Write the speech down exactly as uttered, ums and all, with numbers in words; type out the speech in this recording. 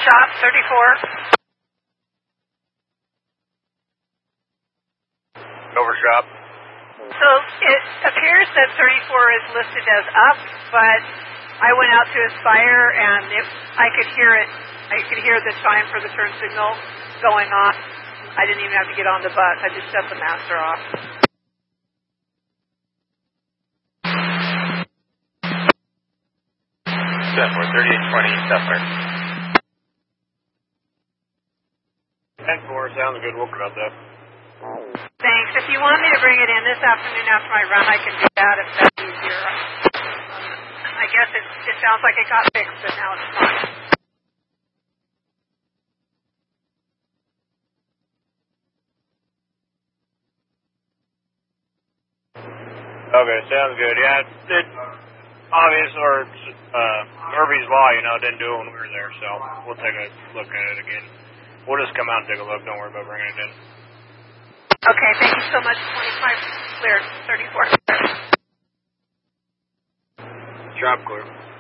shop, thirty-four. Over shop. So it appears that thirty-four is listed as up, but I went out to Aspire and it, I could hear it. I could hear the chime for the turn signal going off. I didn't even have to get on the bus. I just shut the master off. Zephyr, thirty-eight twenty, Zephyr. ten four, sounds good. We'll cut that. Thanks. If you want me to bring it in this afternoon after my run, I can do that if that's easier. I guess it, it sounds like it got fixed, but now it's fine. Okay, sounds good. Yeah, it, obvious, or uh, Murphy's Law, you know, didn't do it when we were there, so we'll take a look at it again. We'll just come out and take a look. Don't worry about bringing it in. Okay, thank you so much. twenty-five clear, thirty-four clear. Shop clear.